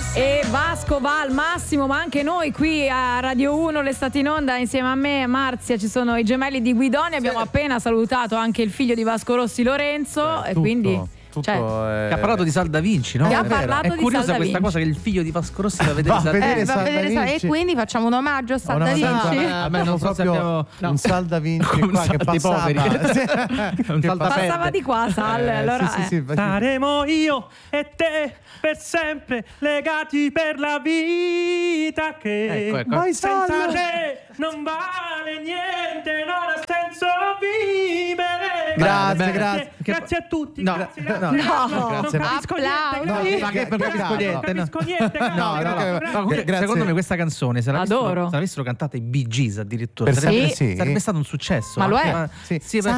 E Vasco va al massimo, ma anche noi qui a Radio 1 l'estate in onda insieme a me e Marzia ci sono i gemelli di Guidoni. Abbiamo appena salutato anche il figlio di Vasco Rossi, Lorenzo, e quindi che ha parlato di Sal da Vinci, no? Che ha parlato è di curiosa Sal da questa Vinci. cosa che il figlio di Vasco Rossi va a vedere Sal da Vinci. E quindi facciamo un omaggio a Sal da Vinci. Non so se abbiamo un Sal da Vinci qua che passava di qua, Sal. Allora saremo io e te per sempre legati per la vita, che ecco. senza te non vale niente, non ha senso vivere. Grazie a tutti. No, grazie. no, Non capisco niente. Ma che non capisco niente. Non capisco niente. Secondo me questa canzone, se Adoro. l'avessero cantata i Bee Gees addirittura, Per sarebbe sì. stato un successo. Ma lo è. Sì, perché